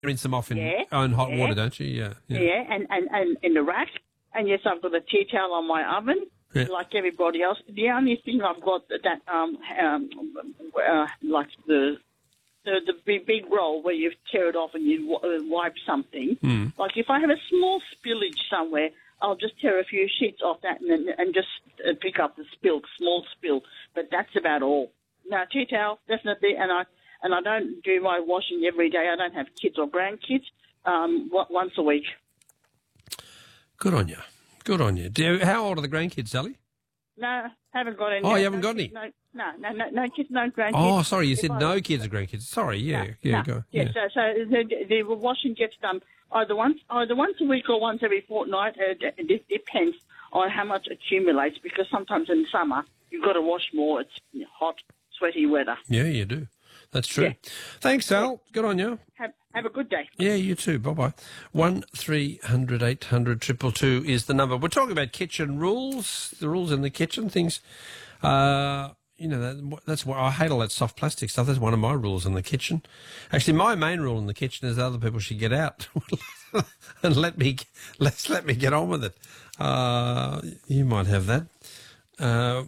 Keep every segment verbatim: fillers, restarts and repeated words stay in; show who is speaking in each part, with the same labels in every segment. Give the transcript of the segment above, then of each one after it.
Speaker 1: rinse them off in
Speaker 2: Yeah,
Speaker 1: own hot
Speaker 2: yeah.
Speaker 1: water, don't you? Yeah.
Speaker 2: Yeah,
Speaker 1: Yeah.
Speaker 2: and, and, and in the rack. And yes, I've got a tea towel on my oven,
Speaker 1: Yeah.
Speaker 2: like everybody else. The only thing I've got that, um, um, uh, like the, the the big, big roll where you tear it off and you w- uh, wipe something.
Speaker 1: Mm.
Speaker 2: Like if I have a small spillage somewhere, I'll just tear a few sheets off that and then, and just uh, pick up the spill, small spill. But that's about all. No, tea towel, definitely. And I and I don't do my washing every day. I don't have kids or grandkids. Um, w- once a week.
Speaker 1: Good on you. Good on you. Do you. How old are the grandkids, Sally?
Speaker 2: No, haven't got any.
Speaker 1: Oh, you haven't
Speaker 2: no
Speaker 1: got any?
Speaker 2: kids, No, no, no, no, no kids, no grandkids.
Speaker 1: Oh, sorry, you
Speaker 2: If
Speaker 1: said
Speaker 2: I-
Speaker 1: no kids or grandkids. Sorry, yeah,
Speaker 2: no,
Speaker 1: yeah,
Speaker 2: no.
Speaker 1: go.
Speaker 2: Yeah,
Speaker 1: Yeah.
Speaker 2: so, so the, the washing gets done either once, either once a week or once every fortnight. Uh, it it depends on how much accumulates because sometimes in summer you've got to wash more. It's hot, sweaty weather.
Speaker 1: Yeah, you do. That's true.
Speaker 2: Yeah.
Speaker 1: Thanks, Sal. Good on you.
Speaker 2: Have, have a good day.
Speaker 1: Yeah, you too. Bye-bye. One three hundred eight hundred triple two is the number. We're talking about kitchen rules, the rules in the kitchen, things. Uh, you know, that, that's why I hate all that soft plastic stuff. That's one of my rules in the kitchen. Actually, my main rule in the kitchen is other people should get out and let me let's let me get on with it. Uh, you might have that. Uh,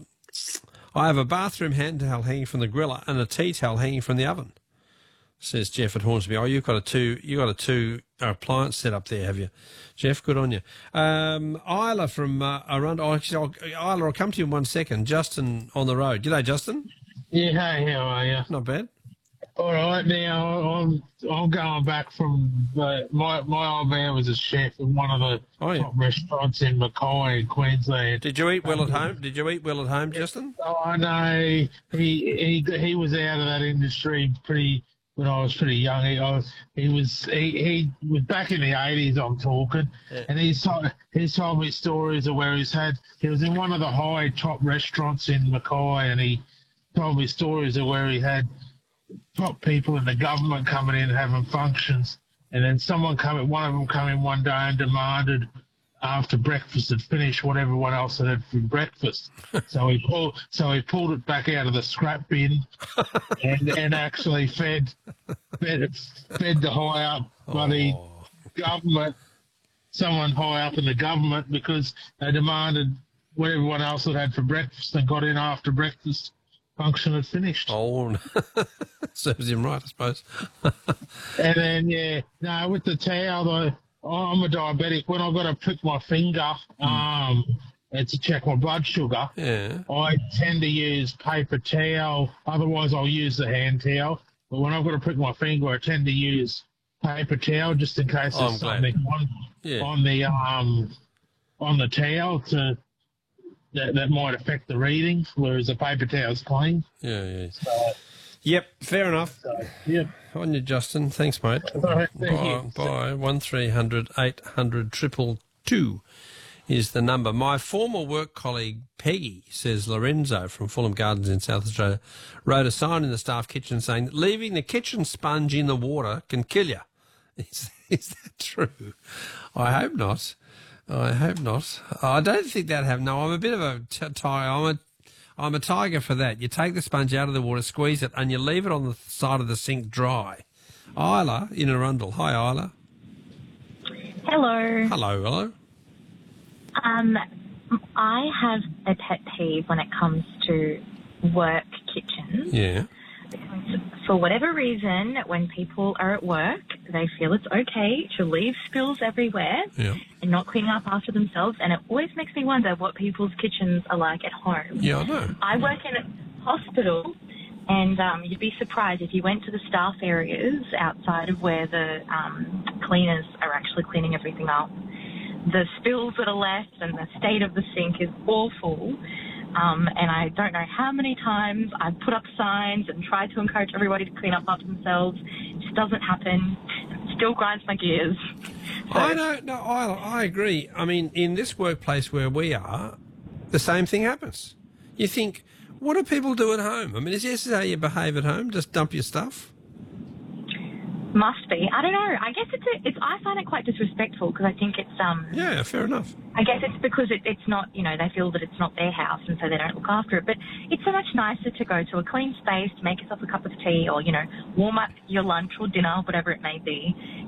Speaker 1: I have a bathroom hand towel hanging from the griller and a tea towel hanging from the oven. Says Jeff at Hornsby. Oh, you've got a two. You got a two appliance set up there, have you, Jeff? Good on you. Um, Isla from uh, around. Oh, actually, I'll, Isla, I'll come to you in one second. Justin on the road. G'day, Justin.
Speaker 3: Yeah, hey, how are you?
Speaker 1: Not bad.
Speaker 3: All right, now I'm I'm going back from uh, my my old man was a chef in one of the
Speaker 1: Oh, yeah.
Speaker 3: top restaurants in Mackay, in Queensland.
Speaker 1: Did you eat well at home? Did you eat well at home, Justin?
Speaker 3: Oh, I know he he he was out of that industry pretty when I was pretty young. He I was, he was he, he was back in the eighties. I'm talking,
Speaker 1: Yeah.
Speaker 3: and he's told he's told me stories of where he's had. He was in one of the high top restaurants in Mackay, and he told me stories of where he had top people in the government coming in having functions, and then someone coming, one of them came in one day and demanded after breakfast had finished what everyone else had had for breakfast. so he pulled, so he pulled it back out of the scrap bin and, and actually fed, fed, fed the high up bloody
Speaker 1: Oh.
Speaker 3: government, someone high up in the government because they demanded what everyone else had had for breakfast and got in after breakfast. Function had finished.
Speaker 1: Oh, serves him right, I suppose.
Speaker 3: And then, yeah, no, with the towel, though, I'm a diabetic. When I've got to prick my finger um, and to check my blood sugar,
Speaker 1: Yeah.
Speaker 3: I tend to use paper towel. Otherwise, I'll use the hand towel. But when I've got to prick my finger, I tend to use paper towel just in case
Speaker 1: Oh, I'm
Speaker 3: there's
Speaker 1: glad.
Speaker 3: something on,
Speaker 1: Yeah.
Speaker 3: on the um on the towel to that, that might affect the reading, whereas a paper towel's clean.
Speaker 1: Yeah, yeah.
Speaker 3: So,
Speaker 1: Yep, fair enough.
Speaker 3: so yeah.
Speaker 1: On you, Justin. Thanks, mate.
Speaker 3: All right, thank
Speaker 1: Bye.
Speaker 3: you.
Speaker 1: Bye. One three hundred eight hundred triple two is the number. My former work colleague Peggy, says Lorenzo from Fulham Gardens in South Australia, wrote a sign in the staff kitchen saying that leaving the kitchen sponge in the water can kill you. Is, is that true? I hope not. I hope not. I don't think that happened. No, I'm a bit of a t- tiger. I'm a, I'm a tiger for that. You take the sponge out of the water, squeeze it, and you leave it on the side of the sink dry. Isla in Arundel. Hi, Isla.
Speaker 4: Hello.
Speaker 1: Hello, hello.
Speaker 4: Um, I have a pet peeve when it comes to work kitchens.
Speaker 1: Yeah.
Speaker 4: For whatever reason, when people are at work, they feel it's okay to leave spills everywhere
Speaker 1: Yeah.
Speaker 4: and not clean up after themselves. And it always makes me wonder what people's kitchens are like at home.
Speaker 1: Yeah, I know.
Speaker 4: I work in a hospital, and um, you'd be surprised if you went to the staff areas outside of where the um, cleaners are actually cleaning everything up. The spills that are left and the state of the sink is awful. Um, and I don't know how many times I've put up signs and tried to encourage everybody to clean up after themselves. It just doesn't happen. It still grinds my gears. So,
Speaker 1: I know. No, I, I agree. I mean, in this workplace where we are, the same thing happens. You think, what do people do at home? I mean, is this how you behave at home? Just dump your stuff?
Speaker 4: must be. I don't know. I guess it's a, it's. I find it quite disrespectful because I think it's um.
Speaker 1: Yeah, fair enough.
Speaker 4: I guess it's because it, it's not, you know, they feel that it's not their house and so they don't look after it. But it's so much nicer to go to a clean space, to make yourself a cup of tea or, you know, warm up your lunch or dinner, whatever it may be,